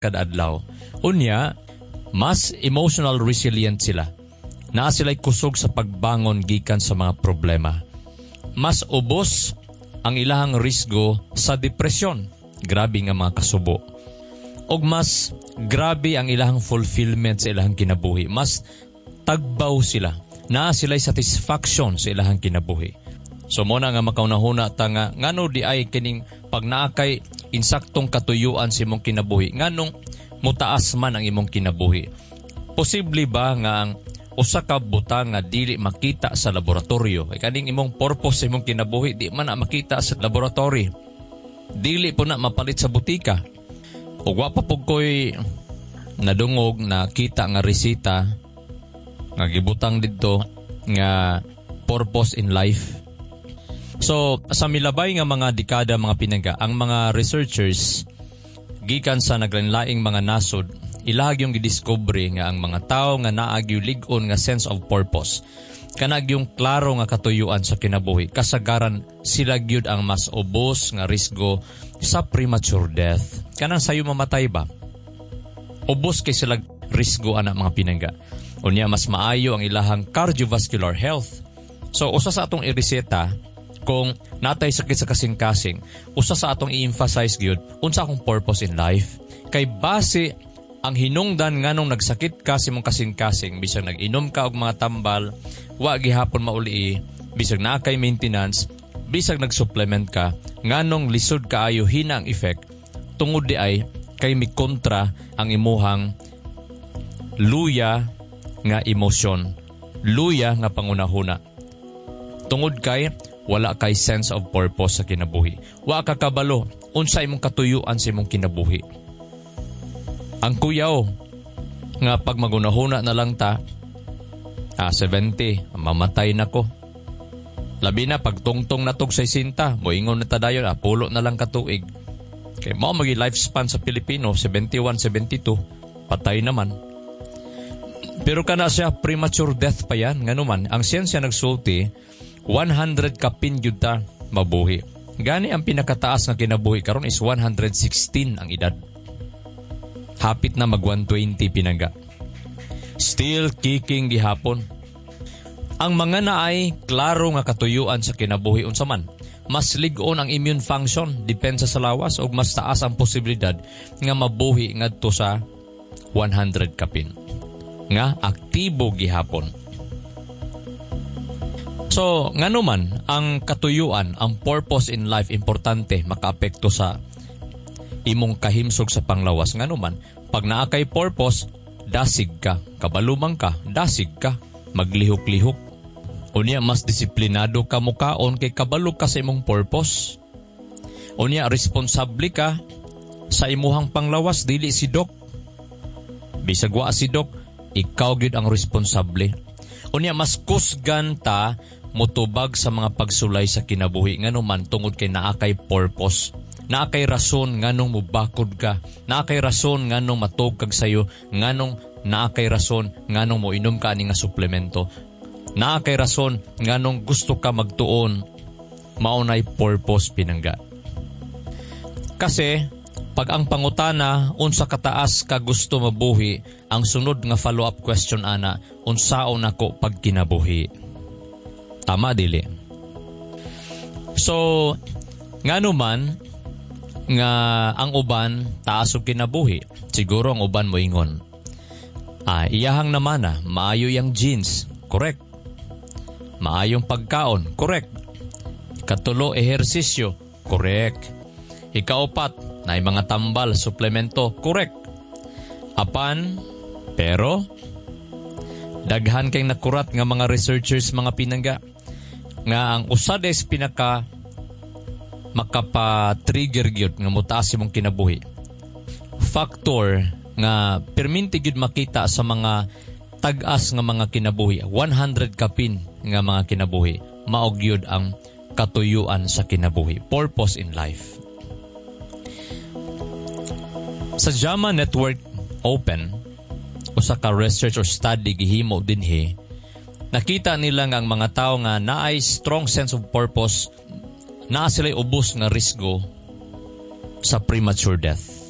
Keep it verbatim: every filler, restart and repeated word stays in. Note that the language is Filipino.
kada adlaw. Unya, mas emotional resilient sila. Naa sila'y kusog sa pagbangon gikan sa mga problema. Mas ubos ang ilahang risgo sa depresyon. Grabe nga mga kasubo. Og mas grabe ang ilahang fulfillment sa ilahang kinabuhi. Mas tagbaw sila. Naa sila'y satisfaction sa ilahang kinabuhi. So muna nga makaunahuna ta nga ngano di ay kining pag naakay insaktong katuyuan sa imong kinabuhi. Nganong mutaas man ang imong kinabuhi. Posible ba nga ang usa ka butang nga dili makita sa laboratorio? Kay kaning imong purpose sa imong kinabuhi di man na makita sa laboratory. Dili po na mapalit sa butika. Ug wa pa pud koy nadungog na kita nga resita nga gibutang didto nga purpose in life. So, sa milabay nga mga dekada mga pinangga, ang mga researchers gikan sa naglainlaing mga nasod, ilag yung gidiscovery nga ang mga tao nga naag yung lig-on nga sense of purpose. Kanag yung klaro nga katuyuan sa kinabuhi. Kasagaran sila gyud ang mas ubos nga risgo sa premature death. Kanang sayo mamatay ba? Ubos kay sila risgo anak mga pinangga. Unya mas maayo ang ilahang cardiovascular health. So usa sa atong ireseta kung natay sakit sa kasing-kasing, usa sa atong i-emphasize gyud unsa akong purpose in life. Kay base ang hinungdan nganong nagsakit ka sa imong kasing-kasing, bisag nag-inom ka og mga tambal, wa gihapon mauli, bisag naa kay maintenance, bisag nag-supplement ka, nganong lisod kaayo hina ang effect, tungod di ay kay mi kontra ang imuhang luya nga emosyon, luya nga pangunahuna. Tungod kay wala kay sense of purpose sa kinabuhi. Wa ka kabalo unsa imong katuyuan sa imong kinabuhi. Ang kuyaw nga pag magunahuna na lang ta, ah, seventy, mamatay na ko. Labi na pag tungtong natog sa isinta, moingon na tadayon, ah, pulo na lang katuig. Kaya mo magi lifespan sa Pilipino, seventy-one, seventy-two, patay naman. Pero kana siya premature death pa yan, nga naman, ang siyensya nagsulti, one hundred kapin yun ta mabuhi. Gani ang pinakataas nga kinabuhi karon is one hundred sixteen ang edad. Hapit na mag one twenty pinangga. Still kicking gihapon. Ang mga naay klaro nga katuyuan sa kinabuhi unsa man, mas lig-on ang immune function depensa sa lawas ug mas taas ang posibilidad nga mabuhi ngadto sa one hundred kapin. Nga aktibo gihapon. So, ngano man ang katuyuan, ang purpose in life importante makaapekto sa imong kahimsog sa panglawas. Ngano man, pag naa kay purpose, dasig ka, kabalumang ka, dasig ka, maglihok-lihok. Unya mas disiplinado ka mukaon kay kabalo ka sa imong purpose. Unya responsable ka sa imuhang panglawas, dili si Doc. Bisag wa si Doc, ikaw gyud ang responsable. Unya mas kusgan ta mutubag sa mga pagsulay sa kinabuhi ngano man tungod kay naa kay purpose. Naa kay rason nganong mubakod ka, naa kay rason nganong matug kag sayo, nganong naa kay rason nganong moinom ka ani nga suplemento. Naa kay rason nganong gusto ka magtuon, maunay purpose pinangga. Kasi pag ang pangutana unsa kataas ka gusto mabuhi, ang sunod nga follow-up question ana, unsaon nako pag kinabuhi? Tama dili. So ngano man nga ang uban taas og kinabuhi, siguro ang uban moingon, ah, iyahang naman na maayo yang genes, correct. Maayong pagkaon, correct. Ikatulo, ehersisyo, correct. Ikaupat, na mga tambal, suplemento, correct. Apan, pero, daghan kay nakurat nga mga researchers, mga pinangga, nga ang usades pinaka makapa-trigger gyud nga mutaas imong kinabuhi. Factor nga perminti gyud makita sa mga tag-as nga mga kinabuhi, one hundred kapin nga mga kinabuhi, maog gyud ang katuyuan sa kinabuhi, purpose in life. Sa JAMA Network Open, usa ka research or study gihimo dinhi, nakita nila nga ang mga tao nga naay strong sense of purpose, naa sila'y ubos nga risgo sa premature death.